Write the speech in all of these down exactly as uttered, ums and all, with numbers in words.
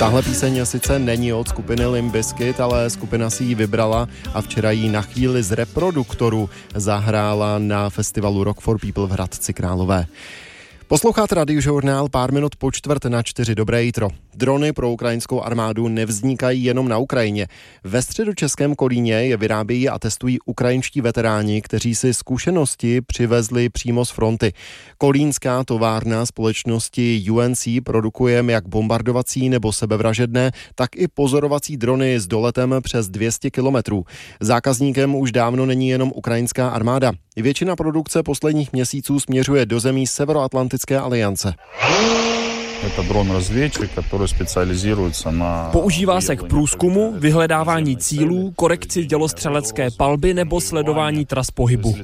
Tahle píseň sice není od skupiny Limp Bizkit, ale skupina si ji vybrala a včera ji na chvíli z reproduktoru zahrála na festivalu Rock for People v Hradci Králové. Posloucháte Radiožurnál pár minut po čtvrt na čtyři. Dobré jitro. Drony pro ukrajinskou armádu nevznikají jenom na Ukrajině. Ve středočeském Kolíně je vyrábějí a testují ukrajinští veteráni, kteří si zkušenosti přivezli přímo z fronty. Kolínská továrna společnosti U N C produkuje jak bombardovací nebo sebevražedné, tak i pozorovací drony s doletem přes dvě stě kilometrů. Zákazníkem už dávno není jenom ukrajinská armáda. Většina produkce posledních měsíců směřuje do zemí Severoatlantické aliance. Používá se k průzkumu, vyhledávání cílů, korekci dělostřelecké palby nebo sledování tras pohybu.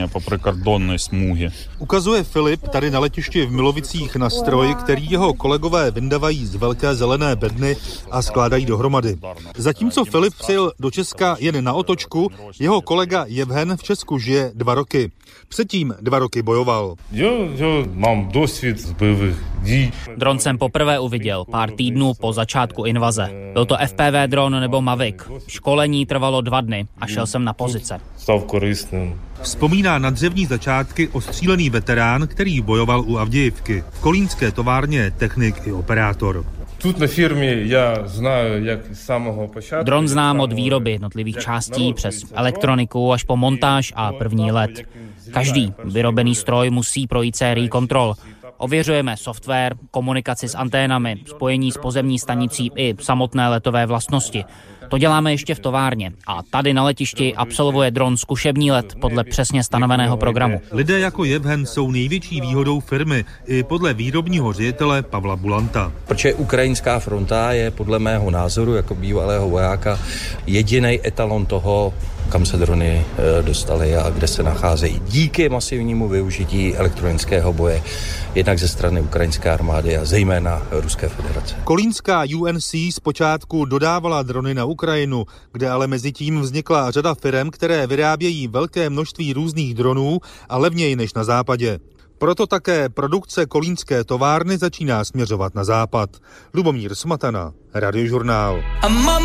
Ukazuje Filip tady na letišti v Milovicích na stroj, který jeho kolegové vyndavají z velké zelené bedny a skládají dohromady. Zatímco Filip přijel do Česka jen na otočku, jeho kolega Jevhen v Česku žije dva roky. Předtím dva roky bojoval. Jo, jo, mám dosvěd z bojových dí. Dron jsem poprvé uviděl pár týdnů po začátku invaze. Byl to F P V dron nebo Mavic. Školení trvalo dva dny a šel jsem na pozice. Stav koristným. Vzpomíná na dřevní začátky ostřílený veterán, který bojoval u Avdějivky. V kolínské továrně technik i operátor. Тут na firmě já znám, jak samého počátku. Dron znám od výroby jednotlivých částí přes elektroniku až po montáž a první let. Každý vyrobený stroj musí projít sérii kontrol. Ověřujeme software, komunikaci s anténami, spojení s pozemní stanicí i samotné letové vlastnosti. To děláme ještě v továrně a tady na letišti absolvuje dron zkušební let podle přesně stanoveného programu. Lidé jako Jevhen jsou největší výhodou firmy i podle výrobního ředitele Pavla Bulanta. Protože ukrajinská fronta je podle mého názoru jako bývalého vojáka jediný etalon toho, kam se drony dostaly a kde se nacházejí. Díky masivnímu využití elektronického boje, jednak ze strany ukrajinské armády a zejména Ruské federace. Kolínská U N C zpočátku dodávala drony na Ukrajinu, kde ale mezi tím vznikla řada firem, které vyrábějí velké množství různých dronů a levněji než na západě. Proto také produkce kolínské továrny začíná směřovat na západ. Lubomír Smatana, Radiožurnál.